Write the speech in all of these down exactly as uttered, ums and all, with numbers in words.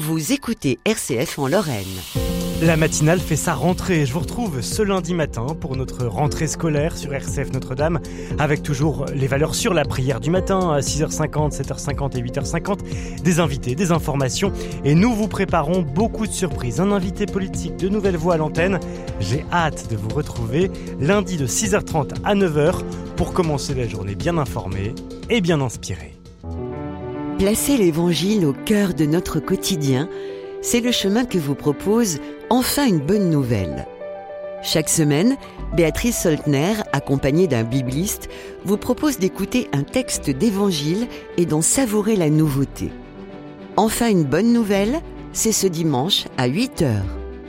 Vous écoutez R C F en Lorraine. La matinale fait sa rentrée. Je vous retrouve ce lundi matin pour notre rentrée scolaire sur R C F Notre-Dame, avec toujours les valeurs sûres, la prière du matin à six heures cinquante, sept heures cinquante et huit heures cinquante, des invités, des informations, et nous vous préparons beaucoup de surprises. Un invité politique, de nouvelles voix à l'antenne. J'ai hâte de vous retrouver lundi de six heures trente à neuf heures pour commencer la journée bien informée et bien inspirée. Placer l'Évangile au cœur de notre quotidien, c'est le chemin que vous propose Enfin une bonne nouvelle. Chaque semaine, Béatrice Soltner, accompagnée d'un bibliste, vous propose d'écouter un texte d'Évangile et d'en savourer la nouveauté. Enfin une bonne nouvelle, c'est ce dimanche à huit heures.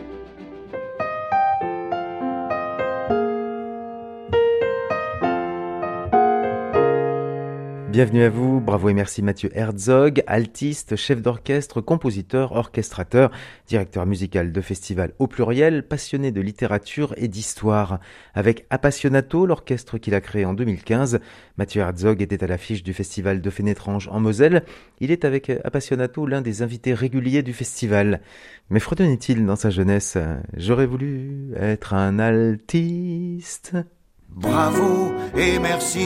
Bienvenue à vous, bravo et merci Mathieu Herzog, altiste, chef d'orchestre, compositeur, orchestrateur, directeur musical de festival au pluriel, passionné de littérature et d'histoire. Avec Appassionato, l'orchestre qu'il a créé en deux mille quinze, Mathieu Herzog était à l'affiche du festival de Fénétrange en Moselle. Il est avec Appassionato l'un des invités réguliers du festival. Mais fredonnait-il dans sa jeunesse « J'aurais voulu être un altiste ». Bravo et merci.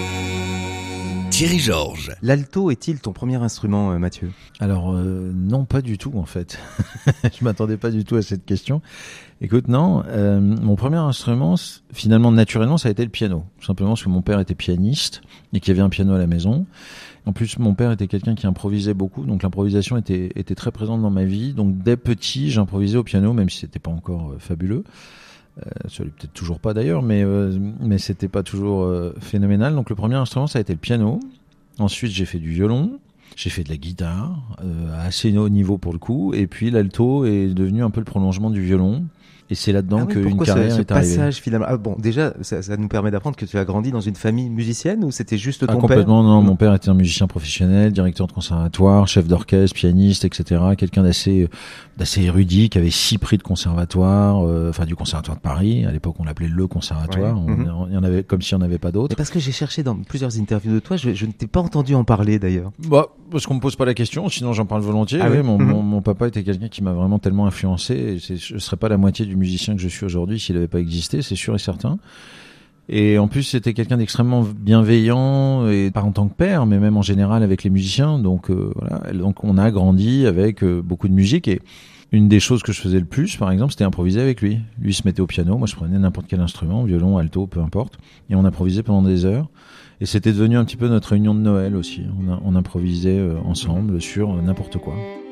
Thierry Georges. L'alto est-il ton premier instrument, Mathieu ? Alors euh, non, pas du tout en fait. Je m'attendais pas du tout à cette question. Écoute, non, euh, mon premier instrument, finalement, naturellement, ça a été le piano. Simplement parce que mon père était pianiste et qu'il y avait un piano à la maison. En plus, mon père était quelqu'un qui improvisait beaucoup, donc l'improvisation était, était très présente dans ma vie. Donc dès petit, j'improvisais au piano, même si c'était pas encore euh, fabuleux. Euh, ça l'est peut-être toujours pas d'ailleurs, mais euh, mais c'était pas toujours euh, phénoménal. Donc le premier instrument, ça a été le piano. Ensuite, j'ai fait du violon, j'ai fait de la guitare, euh, à assez haut niveau pour le coup. Et puis l'alto est devenu un peu le prolongement du violon. Et c'est là-dedans ah oui, qu'une carrière ce, ce est arrivée. Passage, finalement. Ah bon, déjà, ça, ça nous permet d'apprendre que tu as grandi dans une famille musicienne ou c'était juste ton ah, père ? Complètement, non. Mon père était un musicien professionnel, directeur de conservatoire, chef d'orchestre, pianiste, et cetera. Quelqu'un d'assez, d'assez érudit, qui avait six prix de conservatoire, euh, enfin du conservatoire de Paris. À l'époque, on l'appelait le conservatoire. Ouais. On, mm-hmm. on, il y en avait comme s'il n'y en avait pas d'autres. Et parce que j'ai cherché dans plusieurs interviews de toi, je, je ne t'ai pas entendu en parler d'ailleurs. Bah, parce qu'on me pose pas la question, sinon j'en parle volontiers. Ah oui, oui, mon, mm-hmm. mon, mon papa était quelqu'un qui m'a vraiment tellement influencé. Et c'est, je serais pas la moitié du musicien que je suis aujourd'hui s'il n'avait pas existé, c'est sûr et certain. Et en plus, c'était quelqu'un d'extrêmement bienveillant, et pas en tant que père, mais même en général avec les musiciens. Donc euh, voilà, donc on a grandi avec euh, beaucoup de musique. Et une des choses que je faisais le plus, par exemple, c'était improviser avec lui. Lui se mettait au piano, moi je prenais n'importe quel instrument, violon, alto, peu importe, et on improvisait pendant des heures. Et c'était devenu un petit peu notre réunion de Noël aussi. On, a, on improvisait euh, ensemble sur euh, n'importe quoi.